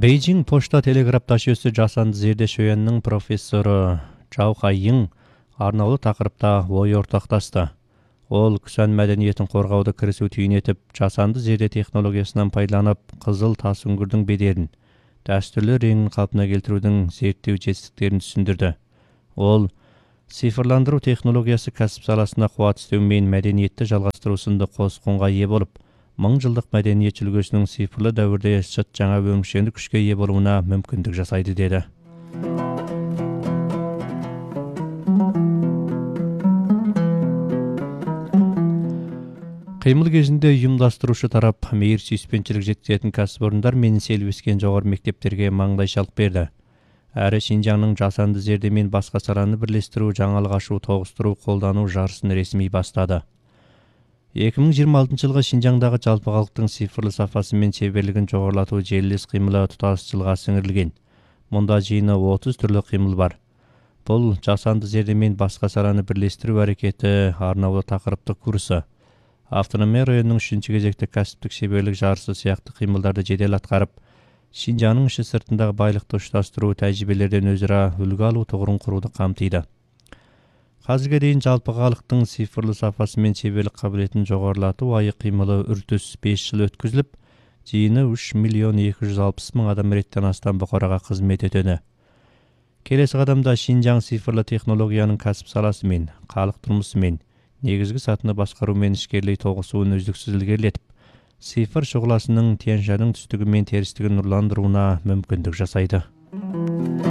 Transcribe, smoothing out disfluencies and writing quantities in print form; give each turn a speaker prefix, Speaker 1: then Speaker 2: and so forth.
Speaker 1: Бейжің пошта телеграф ташуысы жасанды зерде шөйеннің профессоры Чао Хайың арнаулы тақырыпта ой ортақтасты. Ол күсән мәдениетін қорғауды кірісу түйін етіп, жасанды зерде технологиясынан пайдаланып, қызыл тас үңгірдің бедерін, дәстүрлі реңін қалпына келтірудің зерттеу жетістіктерін түсіндірді. Ол цифрландыру технологиясы кәсіп саласына қуат істеу мен мәдениетті жалғастыру сынды қос құнға ие болып, 1000 жылдық мәдениет үлгісінің цифрлы дәуірде шыт жаңа өміршеңдік күшке ие болуына мүмкіндік жасайды деді. Қимыл кезінде ұйымдастырушы тарап мейір сүйіспеншілік жеткізетін кәсіпорындар мен селбескен жоғары мектептерге маңдайшалық берді. Әрі Шинжаңның жасанды зерде мен басқа саланы бірлестіру, жаңалық ашу, тоғыстыру, қолдану жарысын ресми бастады. 2026 жылғы Шинжаңдағы жалпы халықтың цифрлы сапасы мен шеберлігін жоғарылату желілес қимылы тұтас жылға сіңірілген. Мұнда жиыны 30 түрлі қимыл бар. Бұл жасанды зерде мен басқа саланы бірлестіру әрекеті арнаулы тақырыптық курсы. Автономия районының 3-ші кезекті кәсіптік шеберлік жарысы сияқты қимылдарды жедел атқарып, Шинжаңның іші сыртындағы байлықты ұштастыру, тәжірибелерден өзара үлгі алу тұғырын құруды қамтиды. Қазірге дейін жалпы халықтың цифрлы сапасы мен шеберлік қабілетін жоғарылату айы қимылы үртіс 5 жыл өткізіліп, жиыны 3.260.000 адам реттен астам бұқараға қызмет етеді. Келесі қадамда Шинжаң цифрлы технологияның кәсіп саласы мен халық тұрмысы мен негізгі сатыны басқару мен ішкерлей тоғысуын үздіксіз ілгерілетіп, цифр шұғыласының Тянь-Шаньның түстігі мен терістігін нұрландыруына мүмкіндік жасайды.